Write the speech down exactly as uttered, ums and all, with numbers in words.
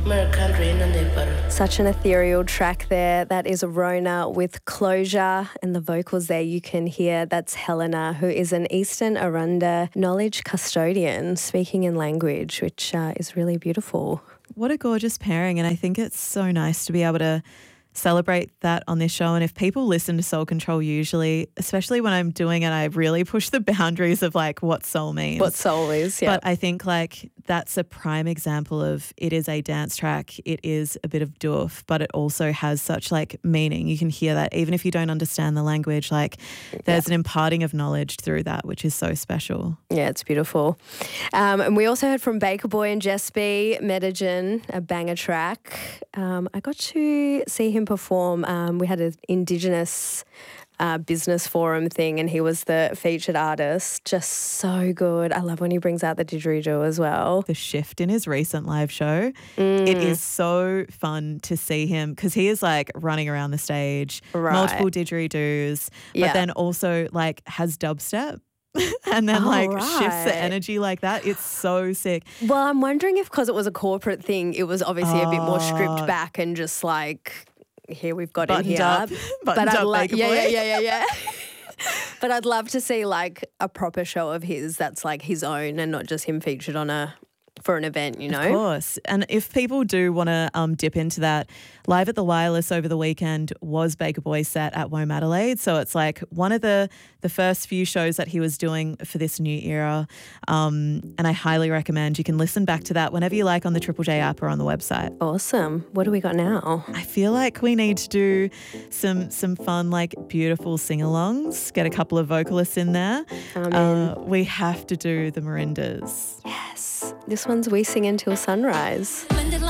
Such an ethereal track there. That is Rona with Closure, and the vocals there you can hear. That's Helena, who is an Eastern Arunda knowledge custodian, speaking in language, which uh, is really beautiful. What a gorgeous pairing, and I think it's so nice to be able to celebrate that on this show. And if people listen to Soul Control usually, especially when I'm doing it, I really push the boundaries of like what soul means. What soul is, yeah. But I think like that's a prime example of it is a dance track. It is a bit of doof, but it also has such like meaning. You can hear that even if you don't understand the language, like there's yeah. an imparting of knowledge through that, which is so special. Yeah, it's beautiful. Um, and we also heard from Baker Boy and Jess B, Medellin, a banger track. Um, I got to see him perform. Um, we had an Indigenous uh, business forum thing, and he was the featured artist. Just so good. I love when he brings out the didgeridoo as well. The shift in his recent live show, mm. it is so fun to see him because he is like running around the stage, right. multiple didgeridoos, but yeah. then also like has dubstep. and then oh, like right. shifts the energy like that. It's so sick. Well, I'm wondering if because it was a corporate thing, it was obviously oh. a bit more stripped back and just like, here we've got buttoned him here. Up, but I'd lo- Baker yeah, Boy. yeah, yeah, yeah, yeah. But I'd love to see like a proper show of his that's like his own and not just him featured on a for an event, you know? Of course. And if people do want to um, dip into that, Live at the Wireless over the weekend was Baker Boy's set at Wome Adelaide. So it's like one of the, the first few shows that he was doing for this new era. Um, and I highly recommend you can listen back to that whenever you like on the Triple J app or on the website. Awesome. What do we got now? I feel like we need to do some some fun, like beautiful sing-alongs, get a couple of vocalists in there. Uh, we have to do the Marindas. Yes. This one's We Sing Until Sunrise.